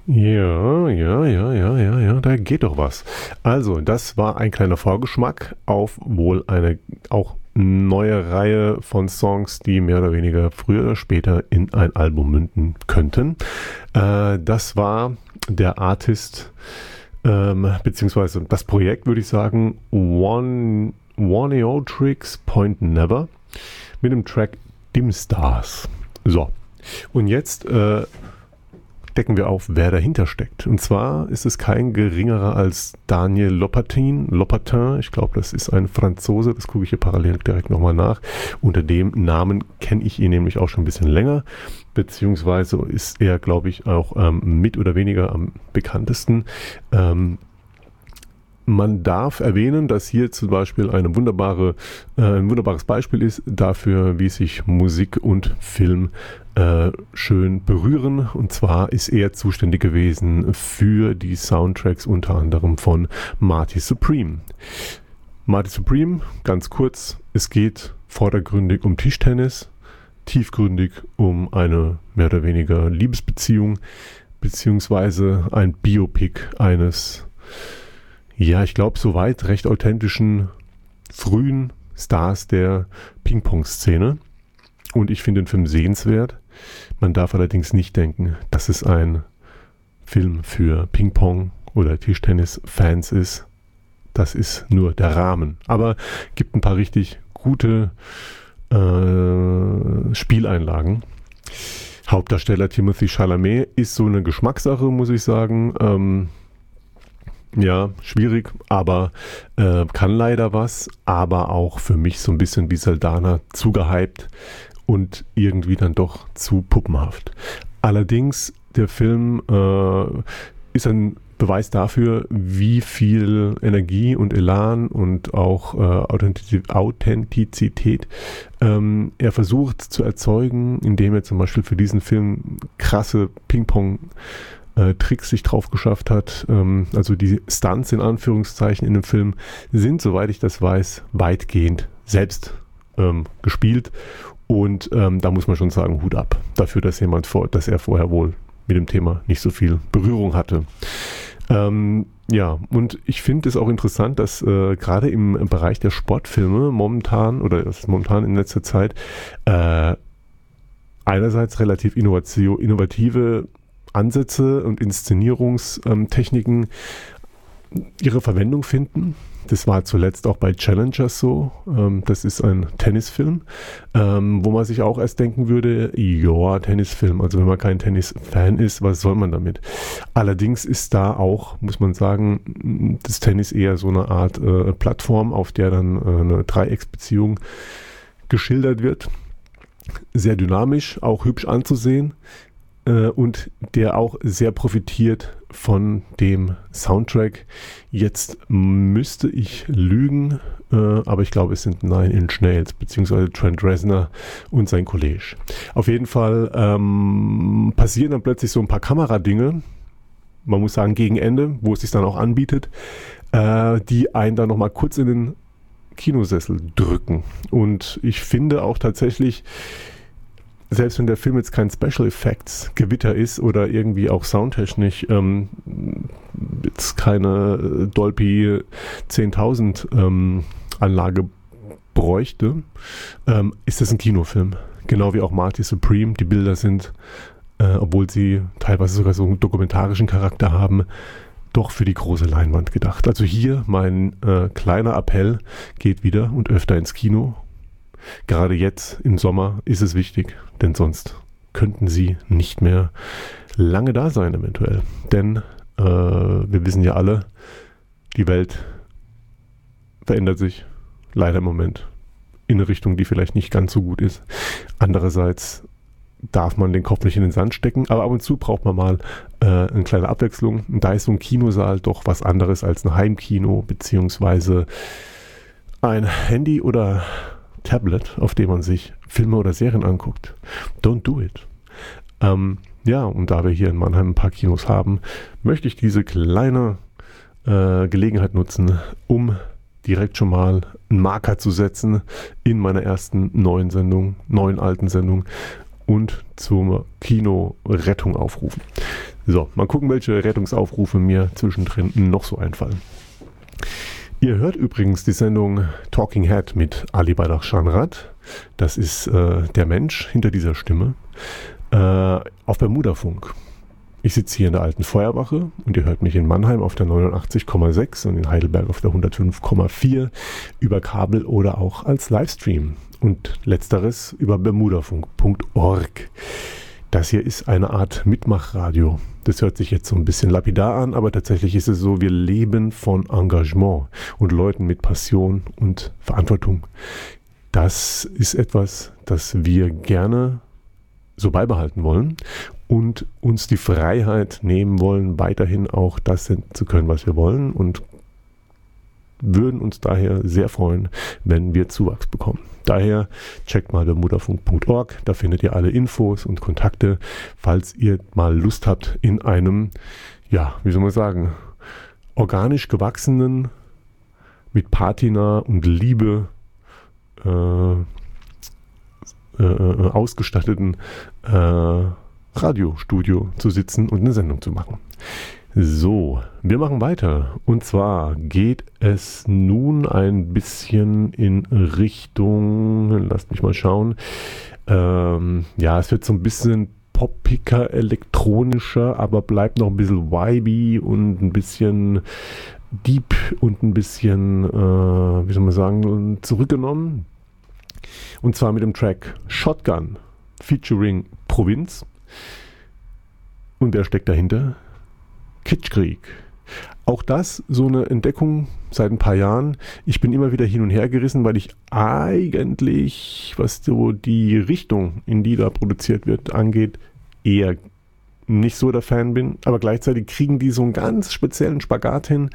Ja, da geht doch was. Also, das war ein kleiner Vorgeschmack auf wohl eine auch neue Reihe von Songs, die mehr oder weniger früher oder später in ein Album münden könnten. Das war der Artist, beziehungsweise das Projekt, würde ich sagen, Oneotrix Point Never mit dem Track Dim Stars. So, und jetzt decken wir auf, wer dahinter steckt. Und zwar ist es kein geringerer als Daniel Lopatin, ich glaube, das ist ein Franzose, das gucke ich hier parallel direkt nochmal nach. Unter dem Namen kenne ich ihn nämlich auch schon ein bisschen länger, beziehungsweise ist er, glaube ich, auch mit oder weniger am bekanntesten. Man darf erwähnen, dass hier zum Beispiel ein wunderbares Beispiel ist dafür, wie sich Musik und Film schön berühren. Und zwar ist er zuständig gewesen für die Soundtracks unter anderem von Marty Supreme. Marty Supreme, ganz kurz, es geht vordergründig um Tischtennis, tiefgründig um eine mehr oder weniger Liebesbeziehung, beziehungsweise ein Biopic eines, ja, ich glaube, soweit recht authentischen, frühen Stars der Ping-Pong-Szene. Und ich finde den Film sehenswert. Man darf allerdings nicht denken, dass es ein Film für Ping-Pong- oder Tischtennis-Fans ist. Das ist nur der Rahmen. Aber gibt ein paar richtig gute Spieleinlagen. Hauptdarsteller Timothée Chalamet ist so eine Geschmackssache, muss ich sagen. Ja, schwierig, aber kann leider was, aber auch für mich so ein bisschen wie Saldana zu gehypt und irgendwie dann doch zu puppenhaft. Allerdings, der Film ist ein Beweis dafür, wie viel Energie und Elan und auch Authentizität er versucht zu erzeugen, indem er zum Beispiel für diesen Film krasse Ping-Pong Tricks sich drauf geschafft hat. Also die Stunts in Anführungszeichen in dem Film sind, soweit ich das weiß, weitgehend selbst gespielt. Und da muss man schon sagen, Hut ab dafür, dass er vorher wohl mit dem Thema nicht so viel Berührung hatte. Ja, und ich finde es auch interessant, dass gerade im Bereich der Sportfilme momentan in letzter Zeit einerseits relativ innovative Ansätze und Inszenierungstechniken ihre Verwendung finden. Das war zuletzt auch bei Challengers so. Das ist ein Tennisfilm, wo man sich auch erst denken würde, ja, Tennisfilm, also wenn man kein Tennis-Fan ist, was soll man damit? Allerdings ist da auch, muss man sagen, das Tennis eher so eine Art Plattform, auf der dann eine Dreiecksbeziehung geschildert wird. Sehr dynamisch, auch hübsch anzusehen. Und der auch sehr profitiert von dem Soundtrack. Jetzt müsste ich lügen, aber ich glaube, es sind Nine Inch Nails, beziehungsweise Trent Reznor und sein Kollege. Auf jeden Fall passieren dann plötzlich so ein paar Kameradinge, man muss sagen gegen Ende, wo es sich dann auch anbietet, die einen dann nochmal kurz in den Kinosessel drücken. Und ich finde auch tatsächlich, selbst wenn der Film jetzt kein Special Effects Gewitter ist oder irgendwie auch soundtechnisch jetzt keine Dolby 10.000 Anlage bräuchte, ist das ein Kinofilm. Genau wie auch Marty Supreme. Die Bilder sind, obwohl sie teilweise sogar so einen dokumentarischen Charakter haben, doch für die große Leinwand gedacht. Also hier mein kleiner Appell, geht wieder und öfter ins Kino. Gerade jetzt im Sommer ist es wichtig, denn sonst könnten sie nicht mehr lange da sein eventuell. Denn wir wissen ja alle, die Welt verändert sich leider im Moment in eine Richtung, die vielleicht nicht ganz so gut ist. Andererseits darf man den Kopf nicht in den Sand stecken, aber ab und zu braucht man mal eine kleine Abwechslung. Und da ist so ein Kinosaal doch was anderes als ein Heimkino beziehungsweise ein Handy oder Tablet, auf dem man sich Filme oder Serien anguckt. Don't do it. Ja, und da wir hier in Mannheim ein paar Kinos haben, möchte ich diese kleine Gelegenheit nutzen, um direkt schon mal einen Marker zu setzen in meiner ersten neuen alten Sendung und zur Kinorettung aufrufen. So, mal gucken, welche Rettungsaufrufe mir zwischendrin noch so einfallen. Ihr hört übrigens die Sendung Talking Head mit Ali Badach-Schanrat. Das ist der Mensch hinter dieser Stimme auf Bermudafunk. Ich sitze hier in der alten Feuerwache und ihr hört mich in Mannheim auf der 89,6 und in Heidelberg auf der 105,4 über Kabel oder auch als Livestream und letzteres über bermudafunk.org. Das hier ist eine Art Mitmachradio. Das hört sich jetzt so ein bisschen lapidar an, aber tatsächlich ist es so, wir leben von Engagement und Leuten mit Passion und Verantwortung. Das ist etwas, das wir gerne so beibehalten wollen und uns die Freiheit nehmen wollen, weiterhin auch das senden zu können, was wir wollen, und würden uns daher sehr freuen, wenn wir Zuwachs bekommen. Daher checkt mal bermudafunk.org, da findet ihr alle Infos und Kontakte, falls ihr mal Lust habt, in einem, ja, wie soll man sagen, organisch gewachsenen, mit Patina und Liebe ausgestatteten Radiostudio zu sitzen und eine Sendung zu machen. So, wir machen weiter. Und zwar geht es nun ein bisschen in Richtung, lasst mich mal schauen, ja, es wird so ein bisschen poppiger, elektronischer, aber bleibt noch ein bisschen vibey und ein bisschen deep und ein bisschen, wie soll man sagen, zurückgenommen. Und zwar mit dem Track Shotgun featuring Provinz. Und wer steckt dahinter? Kitschkrieg. Auch das so eine Entdeckung seit ein paar Jahren. Ich bin immer wieder hin und her gerissen, weil ich eigentlich, was so die Richtung, in die da produziert wird, angeht, eher nicht so der Fan bin. Aber gleichzeitig kriegen die so einen ganz speziellen Spagat hin,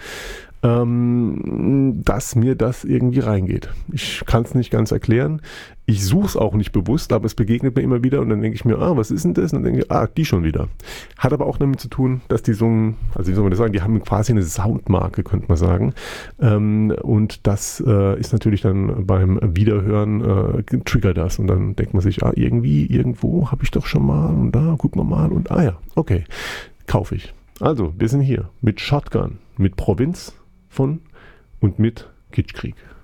dass mir das irgendwie reingeht. Ich kann es nicht ganz erklären. Ich suche es auch nicht bewusst, aber es begegnet mir immer wieder und dann denke ich mir, was ist denn das? Und dann denke ich, die schon wieder. Hat aber auch damit zu tun, dass die so also wie soll man das sagen, die haben quasi eine Soundmarke, könnte man sagen. Und das ist natürlich dann beim Wiederhören triggert das und dann denkt man sich, irgendwo habe ich doch schon mal und da, gucken wir mal und ja, okay, kaufe ich. Also, wir sind hier mit Shotgun, mit Provinz von und mit Kitschkrieg.